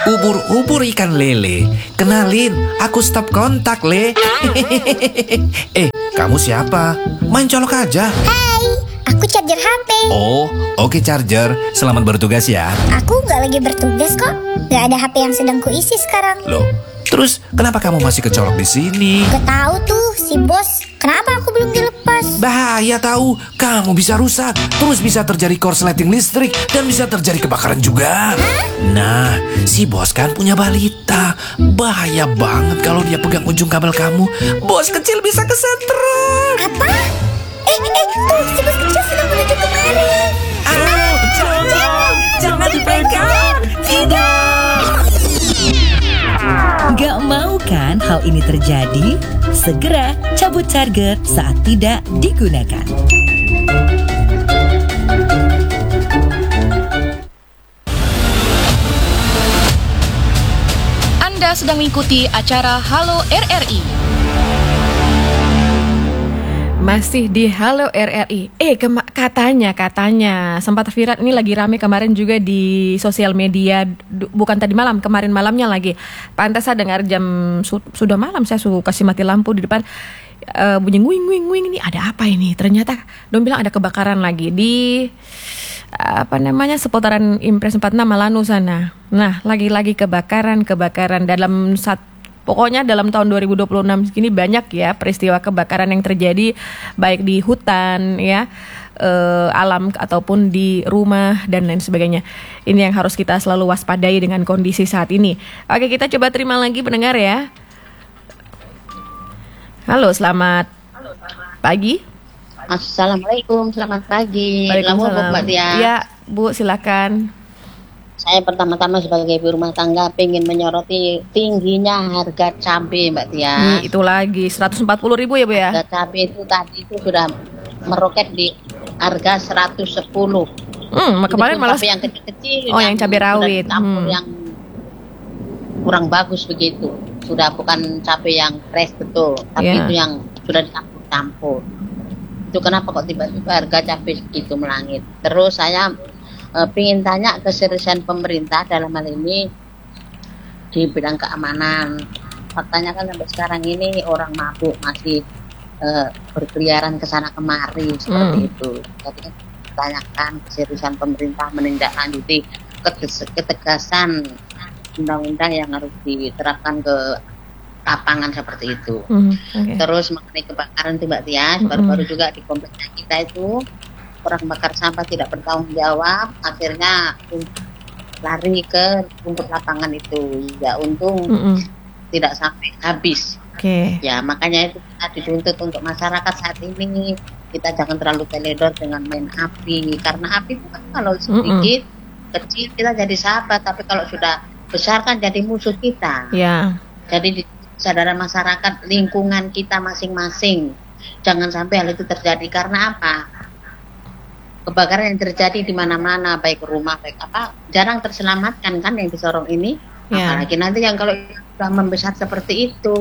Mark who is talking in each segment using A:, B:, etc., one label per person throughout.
A: Ubur-ubur ikan lele. Kenalin, aku stop kontak, Le. Kamu siapa? Main colok aja.
B: Hai, aku charger HP.
A: Oh, oke Charger. Selamat bertugas ya.
B: Aku nggak lagi bertugas kok. Nggak ada HP yang sedang kuisi sekarang.
A: Loh, terus kenapa kamu masih kecolok di sini?
B: Gak tahu tuh si bos. Kenapa aku belum dilepas?
A: Bahaya tahu, kamu bisa rusak, terus bisa terjadi korsleting listrik, dan bisa terjadi kebakaran juga. Nah, si bos kan punya balita. Bahaya banget kalau dia pegang ujung kabel kamu. Bos kecil bisa kesetrum.
B: Apa? Tuh si bos kecil sedang menuju kemari.
C: Jangan dipegang. Tidak. Gak mau kan hal ini terjadi? Segera cabut charger saat tidak digunakan.
D: Anda sedang mengikuti acara Halo RRI.
E: Masih di Halo RRI. Katanya sempat viral, ini lagi rame kemarin juga di sosial media. Bukan tadi malam, kemarin malamnya lagi. Pantas saya dengar jam sudah malam, saya suruh kasih mati lampu di depan. Bunyi nguing, ini ada apa ini? Ternyata dong bilang ada kebakaran lagi di seputaran Impres 46 Malanu sana. Nah, lagi-lagi kebakaran Pokoknya dalam tahun 2026 ini banyak ya peristiwa kebakaran yang terjadi baik di hutan ya, alam ataupun di rumah dan lain sebagainya. Ini yang harus kita selalu waspadai dengan kondisi saat ini. Oke, kita coba terima lagi pendengar ya. Halo, selamat pagi.
F: Assalamualaikum, selamat pagi.
E: Waalaikumsalam.
F: Mbak Tia.
E: Ya, Bu, silakan.
F: Saya pertama-tama sebagai ibu rumah tangga pengen menyoroti tingginya harga cabai, Mbak Tia.
E: Itu lagi 140.000 ya, Bu ya?
F: Harga cabai itu tadi itu sudah meroket di harga 110.
E: Kemarin malah
F: cabai yang kecil-kecil.
E: Oh, yang cabai rawit.
F: Yang kurang bagus begitu. Sudah bukan cabai yang fresh betul, tapi itu yang sudah dicampur-campur. Itu kenapa kok tiba-tiba harga cabai segitu melangit? Terus saya ingin tanya keseriusan pemerintah dalam hal ini di bidang keamanan. Faktanya kan sampai sekarang ini orang mabuk masih berkeliaran ke sana kemari seperti itu. Jadi kan ditanyakan keseriusan pemerintah menindaklanjuti ketegasan undang-undang yang harus diterapkan ke lapangan seperti itu. Terus mengenai kebakaran Mbak Tia, baru-baru juga di kompleks kita itu orang bakar sampah tidak bertanggung jawab, akhirnya lari ke rumput lapangan itu. Ya untung tidak sampai habis. Ya makanya itu kita dituntut untuk masyarakat saat ini, kita jangan terlalu teledor dengan main api, karena api itu kan kalau sedikit kecil kita jadi sahabat, tapi kalau sudah besar kan jadi musuh kita. Jadi di kesadaran masyarakat, lingkungan kita masing-masing jangan sampai hal itu terjadi. Karena apa? Kebakaran yang terjadi di mana-mana, baik rumah, baik apa, jarang terselamatkan kan yang di Sorong ini. Apalagi nanti yang kalau sudah membesar seperti itu.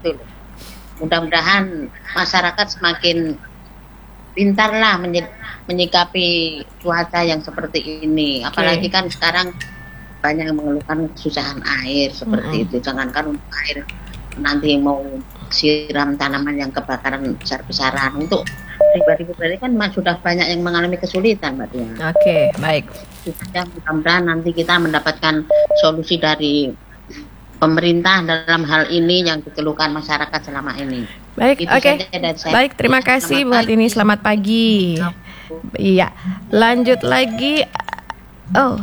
F: Mudah-mudahan masyarakat semakin pintarlah menyikapi cuaca yang seperti ini. Apalagi kan sekarang banyak yang mengeluhkan kesusahan air seperti itu. Jangankan untuk air, nanti mau siram tanaman yang kebakaran besar-besaran. Untuk pribadi-pribadi kan sudah banyak yang mengalami kesulitan, Mbak Tia.
E: Baik.
F: Mudah-mudahan nanti kita mendapatkan solusi dari pemerintah dalam hal ini yang dikeluhkan masyarakat selama ini.
E: Baik, baik, terima kasih buat ini. Selamat pagi. Iya, lanjut lagi. Oh,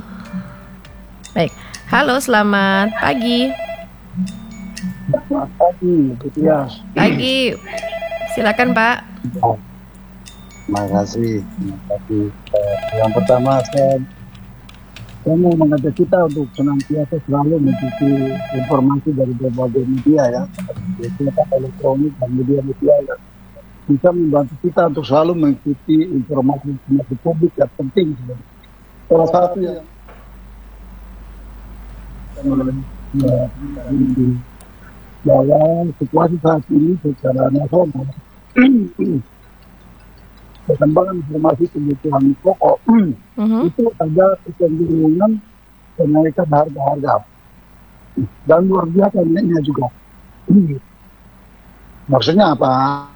E: baik. Halo, selamat pagi.
G: Selamat pagi, Tia.
E: Pagi, silakan Pak.
G: Terima kasih. Yang pertama saya mau mengajak kita untuk senantiasa selalu mengikuti informasi dari berbagai media ya, cetak elektronik dan media-media yang bisa membantu kita untuk selalu mengikuti informasi publik yang penting. Salah satu yang dalam situasi saat ini secara nasional perkembangan informasi kebutuhan pokok itu ada kecenderungan kenaikan harga-harga. dan luar biasa naiknya juga. Maksudnya apa?